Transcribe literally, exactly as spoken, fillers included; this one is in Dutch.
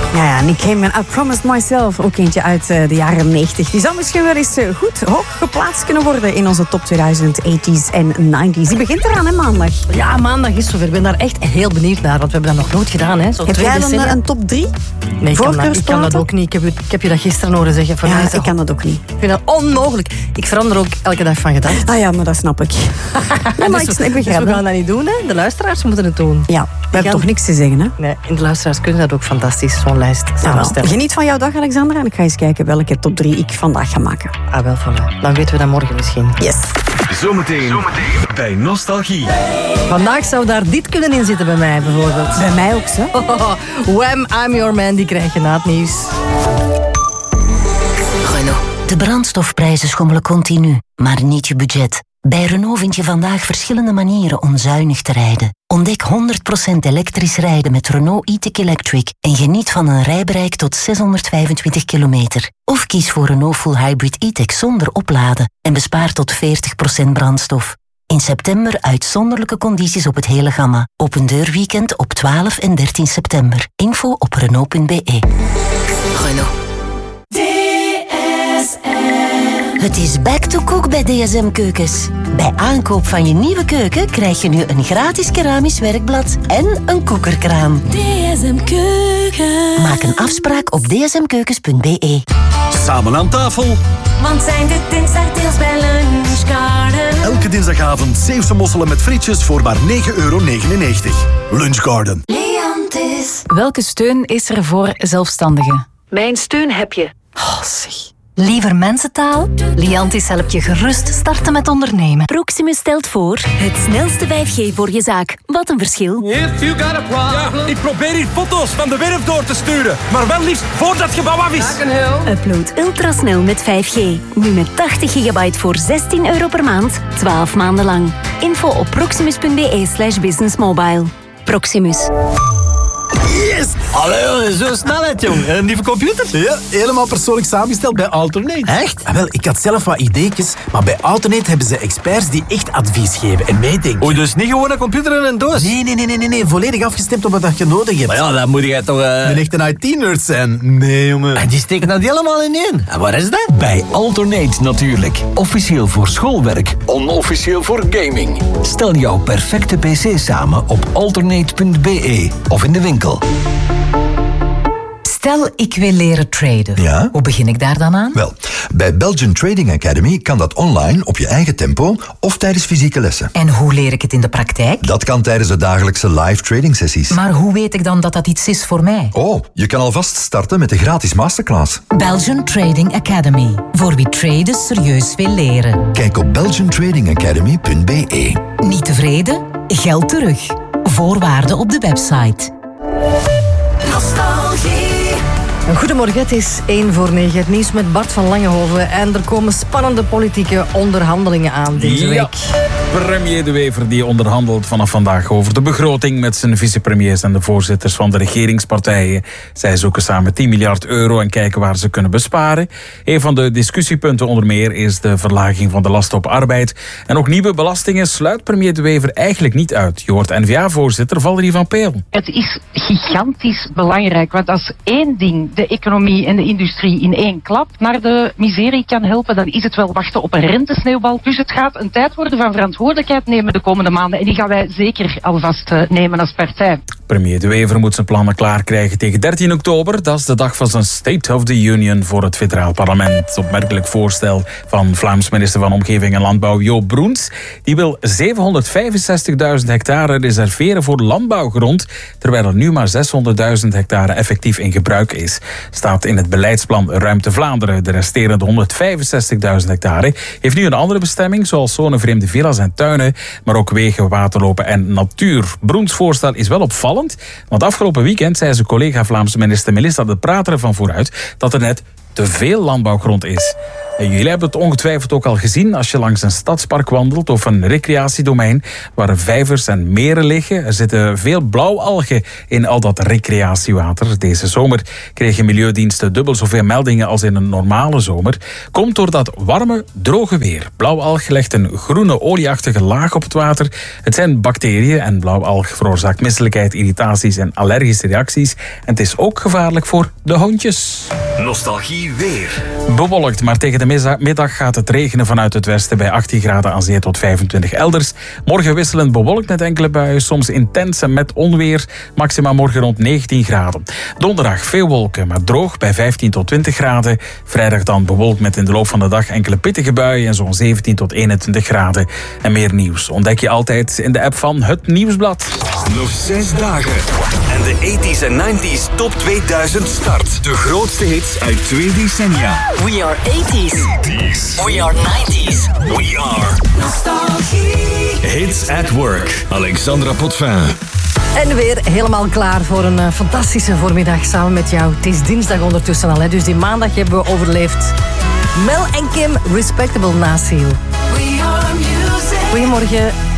Ja, ja, Nick Cayman, I Promised Myself. Ook eentje uit uh, de jaren negentig. Die zal misschien wel eens uh, goed hoog geplaatst kunnen worden in onze top tweeduizend tachtiger en negentiger. Die begint eraan, hè, maandag. Ja, maandag is zover. Ik ben daar echt heel benieuwd naar, want we hebben dat nog nooit gedaan. Hè. Zo Heb jij dan een, een top drie? Nee, ik kan, dat, ik kan dat ook niet. Ik heb, ik heb je dat gisteren horen zeggen. Van ja, mij, ik kan dat ook niet. Ik vind dat onmogelijk. Ik verander ook elke dag van gedachten. Ah ja, maar dat snap ik. Ja, maar dus, ik, ik dus we gaan dat niet doen, hè. De luisteraars moeten het doen. Ja, we hebben toch niks te zeggen, hè? Nee, en de luisteraars kunnen dat ook fantastisch, zo'n lijst samenstellen. Ja, geniet van jouw dag, Alexandra. En ik ga eens kijken welke top drie ik vandaag ga maken. Ah, wel, voilà. Dan weten we dat morgen misschien. Yes. Zometeen, Zometeen bij Nostalgie. Vandaag zou daar dit kunnen in zitten bij mij, bijvoorbeeld. Bij mij ook, zo. Oh, Wham, I'm Your Man, die krijg je na het nieuws. Renault. De brandstofprijzen schommelen continu, maar niet je budget. Bij Renault vind je vandaag verschillende manieren om zuinig te rijden. Ontdek honderd procent elektrisch rijden met Renault e-tech Electric en geniet van een rijbereik tot zeshonderdvijfentwintig kilometer. Of kies voor Renault Full Hybrid e-tech zonder opladen en bespaar tot veertig procent brandstof. In september uitzonderlijke condities op het hele gamma. Open deurweekend op twaalf en dertien september. Info op Renault punt be. Renault. D S M. Het is back to cook bij D S M Keukens. Bij aankoop van je nieuwe keuken krijg je nu een gratis keramisch werkblad en een koekerkraan. D S M Keukens. Maak een afspraak op d s m keukens punt be. Samen aan tafel. Want zijn de dinsdagdeals bij Lunchgarden. Elke dinsdagavond Zeeuwse mosselen met frietjes voor maar negen euro negenennegentig. Lunchgarden. Leantis. Welke steun is er voor zelfstandigen? Mijn steun heb je. Oh, zeg. Liever mensentaal? Liantis helpt je gerust starten met ondernemen. Proximus stelt voor het snelste vijf G voor je zaak. Wat een verschil. If you got a problem. Ja, ik probeer hier foto's van de werf door te sturen. Maar wel liefst voordat het gebouw af is. Upload ultrasnel met vijf G. Nu met tachtig gigabyte voor zestien euro per maand. twaalf maanden lang. Info op proximus punt be slash businessmobile. Proximus. Yes! Allee, zo snelheid, jong. Een nieuwe computer? Ja, helemaal persoonlijk samengesteld bij Alternate. Echt? Ja, wel, ik had zelf wat ideetjes, maar bij Alternate hebben ze experts die echt advies geven en meedenken. Oei, dus niet gewoon een computer in een doos? Nee, nee, nee, nee, nee, nee. Volledig afgestemd op wat je nodig hebt. Maar ja, dan moet jij toch... Uh... Een echte I T-nerd zijn. Nee, jongen. En die steken dat helemaal in één. En waar is dat? Bij Alternate natuurlijk. Officieel voor schoolwerk, onofficieel voor gaming. Stel jouw perfecte pc samen op alternate punt be of in de winkel. Stel, ik wil leren traden. Ja? Hoe begin ik daar dan aan? Wel, bij Belgian Trading Academy kan dat online, op je eigen tempo of tijdens fysieke lessen. En hoe leer ik het in de praktijk? Dat kan tijdens de dagelijkse live trading sessies. Maar hoe weet ik dan dat dat iets is voor mij? Oh, je kan alvast starten met de gratis masterclass. Belgian Trading Academy. Voor wie traden serieus wil leren. Kijk op belgian trading academy punt be. Niet tevreden? Geld terug. Voorwaarden op de website. Nostalgie. Goedemorgen, het is één voor negen. Het nieuws met Bart van Langenhoven. En er komen spannende politieke onderhandelingen aan deze ja. week. Premier De Wever die onderhandelt vanaf vandaag over de begroting met zijn vicepremiers en de voorzitters van de regeringspartijen. Zij zoeken samen tien miljard euro en kijken waar ze kunnen besparen. Een van de discussiepunten onder meer is de verlaging van de lasten op arbeid. En ook nieuwe belastingen sluit premier De Wever eigenlijk niet uit. Je hoort N V A-voorzitter Valerie van Peel. Het is gigantisch belangrijk, want als één ding de economie en de industrie in één klap naar de miserie kan helpen, dan is het wel wachten op een rentesneeuwbal. Dus het gaat een tijd worden van verantwoordelijkheid nemen de komende maanden. En die gaan wij zeker alvast uh, nemen als partij. Premier De Wever moet zijn plannen klaar krijgen tegen dertien oktober. Dat is de dag van zijn State of the Union voor het federaal parlement. Opmerkelijk voorstel van Vlaams minister van Omgeving en Landbouw Joop Broens. Die wil zevenhonderdvijfenzestigduizend hectare reserveren voor landbouwgrond, terwijl er nu maar zeshonderdduizend hectare effectief in gebruik is. Staat in het beleidsplan Ruimte Vlaanderen. De resterende honderdvijfenzestigduizend hectare heeft nu een andere bestemming, zoals zonevreemde villa's en tuinen, maar ook wegen, waterlopen en natuur. Broens voorstel is wel opvallend, want afgelopen weekend zei zijn collega Vlaamse minister Melissa de Prater van Vooruit dat er net te veel landbouwgrond is. En jullie hebben het ongetwijfeld ook al gezien als je langs een stadspark wandelt of een recreatiedomein waar vijvers en meren liggen. Er zitten veel blauwalgen in al dat recreatiewater. Deze zomer kregen milieudiensten dubbel zoveel meldingen als in een normale zomer. Komt door dat warme, droge weer. Blauwalg legt een groene olieachtige laag op het water. Het zijn bacteriën en blauwalg veroorzaakt misselijkheid, irritaties en allergische reacties. En het is ook gevaarlijk voor de hondjes. Nostalgie weer. Bewolkt, maar tegen de middag gaat het regenen vanuit het westen bij achttien graden aan zee tot vijfentwintig elders. Morgen wisselend bewolkt met enkele buien, soms intens en met onweer. Maxima morgen rond negentien graden. Donderdag veel wolken, maar droog bij vijftien tot twintig graden. Vrijdag dan bewolkt met in de loop van de dag enkele pittige buien en zo'n zeventien tot eenentwintig graden. En meer nieuws ontdek je altijd in de app van Het Nieuwsblad. Nog zes dagen. En de tachtiger en negentiger top tweeduizend start. De grootste hits uit twee decennia. We are eighties. We are nineties. We are Nostalgie. Hits at Work. Alexandra Potvin. En weer helemaal klaar voor een uh, fantastische voormiddag samen met jou. Het is dinsdag ondertussen al, hè, dus die maandag hebben we overleefd. Mel en Kim, Respectable Naseel. We are music. Goedemorgen.